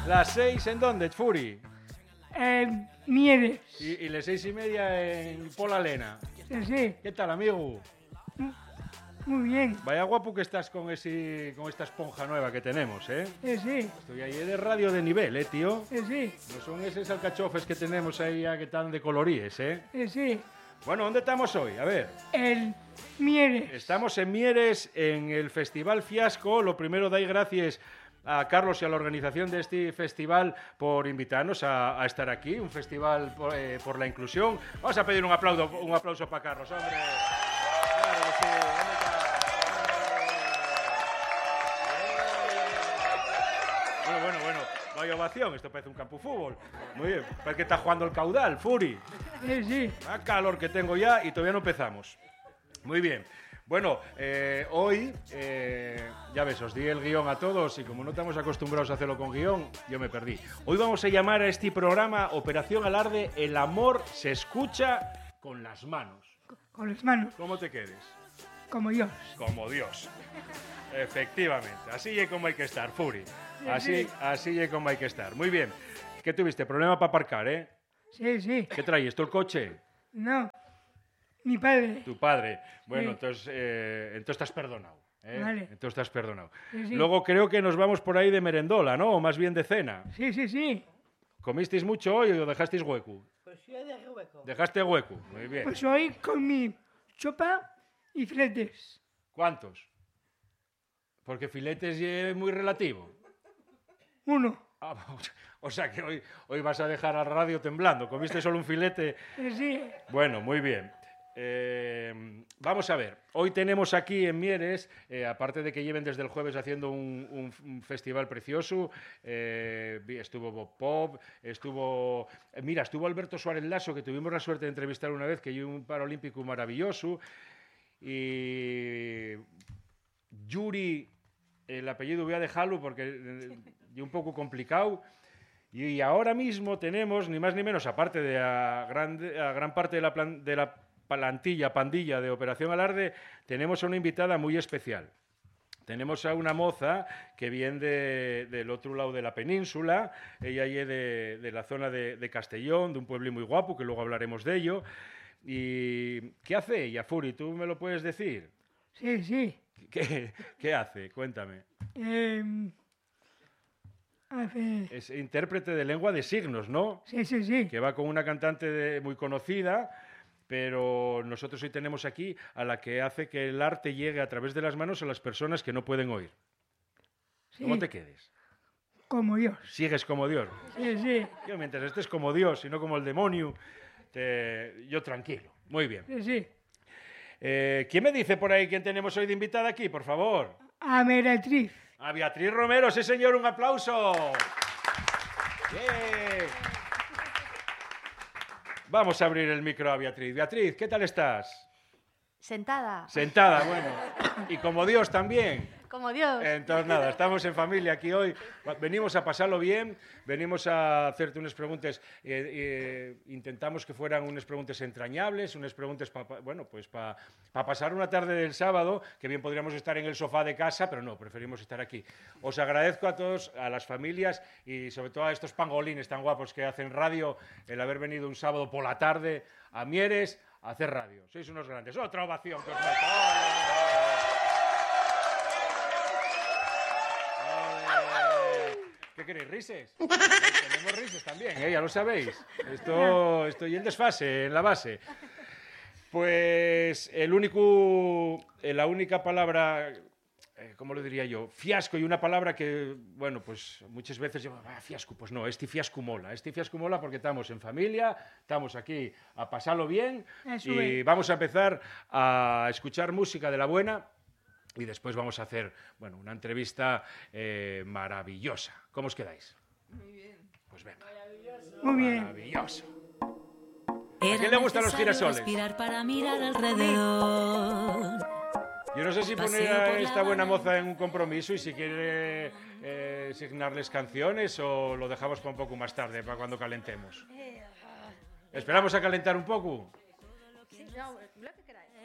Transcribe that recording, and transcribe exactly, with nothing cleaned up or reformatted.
Las seis en dónde, Furi? En Mieres. Y, y las seis y media en Pola Lena. Sí, sí. ¿Qué tal, amigo? Muy bien. Vaya guapo que estás con ese, con esta esponja nueva que tenemos, ¿eh? Sí, sí. Estoy ahí de radio de nivel, ¿eh, tío? Sí, sí. No son esos alcachofes que tenemos ahí ya que están de coloríes, ¿eh? Sí, sí. Bueno, ¿dónde estamos hoy? A ver. En Mieres. Estamos en Mieres, en el Festival Fiasco. Lo primero, doy gracias a Carlos y a la organización de este festival por invitarnos a, a estar aquí. Un festival por, eh, por la inclusión. Vamos a pedir un aplauso, un aplauso para Carlos, hombre. Claro que sí. ¿Dónde está? Bueno, bueno, bueno. Vaya ovación. Esto parece un campo de fútbol. Muy bien. Parece que está jugando el caudal, Furi. Sí, sí. Ah, calor que tengo ya y todavía no empezamos. Muy bien. Bueno, eh, hoy, eh, ya ves, os di el guión a todos y como no estamos acostumbrados a hacerlo con guión, yo me perdí. Hoy vamos a llamar a este programa Operación Alarde, el amor se escucha con las manos. Con las manos. ¿Cómo te quedes? Como Dios. Como Dios. Efectivamente, así es como hay que estar, Furi. Así, sí. así es como hay que estar. Muy bien. ¿Qué tuviste? Problema para aparcar, ¿eh? Sí, sí. ¿Qué traes? ¿Tú el coche? No. Mi padre. Tu padre. Bueno, Sí. entonces, eh, entonces estás perdonado. ¿eh? Vale. Entonces estás perdonado. Sí, sí. Luego creo que nos vamos por ahí de merendola, ¿no? O más bien de cena. Sí, sí, sí. ¿Comisteis mucho hoy o dejasteis hueco? Pues yo dejé hueco. Dejaste hueco. Muy bien. Pues hoy con mi chopa y fletes. ¿Cuántos? Porque filetes es muy relativo. Uno. Ah, o sea que hoy, hoy vas a dejar a la radio temblando. ¿Comiste solo un filete? Sí, sí. Bueno, muy bien. Eh, vamos a ver, hoy tenemos aquí en Mieres, eh, aparte de que lleven desde el jueves haciendo un, un, un festival precioso, eh, estuvo Bob Pop, estuvo, eh, mira, estuvo Alberto Suárez Lasso, que tuvimos la suerte de entrevistar una vez, que es un paralímpico maravilloso, y Yuri, el apellido voy a dejarlo porque eh, es un poco complicado. Y ahora mismo tenemos, ni más ni menos, aparte de a gran, a gran parte de la, plan, de la plantilla, pandilla de Operación Alarde, tenemos a una invitada muy especial. Tenemos a una moza que viene de, del otro lado de la península, ella es de, de la zona de, de Castellón, de un pueblo muy guapo, que luego hablaremos de ello. ¿Y qué hace ella, Furi? ¿Tú me lo puedes decir? Sí, sí. ¿Qué, qué hace? Cuéntame. Eh, hace... Es intérprete de lengua de signos, ¿no? Sí, sí, sí. Que va con una cantante de, muy conocida, pero nosotros hoy tenemos aquí a la que hace que el arte llegue a través de las manos a las personas que no pueden oír. Sí. ¿Cómo te quedes? Como Dios. Sigues como Dios. Sí, sí. Yo, mientras estés como Dios y no como el demonio, te... yo tranquilo. Muy bien. Sí, sí. Eh, ¿Quién me dice por ahí quién tenemos hoy de invitada aquí, por favor? A Meretriz. A Beatriz Romero, sí señor, un aplauso. Bien. Vamos a abrir el micro a Beatriz. Beatriz, ¿qué tal estás? Sentada. Sentada, bueno. Y como Dios también. Como Dios. Entonces, nada, estamos en familia aquí hoy. Venimos a pasarlo bien, venimos a hacerte unas preguntas. Eh, eh, intentamos que fueran unas preguntas entrañables, unas preguntas para, bueno, pues para pa pasar una tarde del sábado, que bien podríamos estar en el sofá de casa, pero no, preferimos estar aquí. Os agradezco a todos, a las familias y sobre todo a estos pangolines tan guapos que hacen radio, el haber venido un sábado por la tarde a Mieres a hacer radio. Sois unos grandes. Otra ovación que os meto. ¿Qué queréis? ¿Rises? Tenemos rises también, ¿eh? Ya lo sabéis. Esto, estoy en desfase, en la base. Pues el único, la única palabra, eh, ¿cómo lo diría yo? Fiasco, y una palabra que, bueno, pues muchas veces yo, ah, fiasco, pues no, este fiasco mola. Este fiasco mola porque estamos en familia, estamos aquí a pasarlo bien. Eso y es. vamos a empezar a escuchar música de la buena. Y después vamos a hacer, bueno, una entrevista eh, maravillosa. ¿Cómo os quedáis? Muy bien. Pues venga. Muy bien. Maravilloso. Era ¿A quién le gustan los necesario girasoles? respirar para mirar alrededor. Yo no sé si Paseo poner a por la esta buena Habana. moza en un compromiso y si quiere eh, asignarles canciones o lo dejamos para un poco más tarde, para cuando calentemos. ¿Esperamos a calentar un poco? No, lo que queráis.